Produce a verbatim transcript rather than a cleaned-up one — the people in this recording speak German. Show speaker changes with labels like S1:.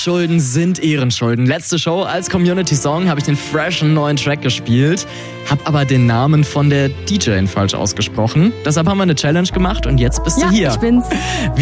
S1: Unschulden sind Ehrenschulden. Letzte Show als Community-Song habe ich den freshen neuen Track gespielt, habe aber den Namen von der D J falsch ausgesprochen. Deshalb haben wir eine Challenge gemacht und jetzt bist
S2: ja,
S1: du hier.
S2: Ich bin's.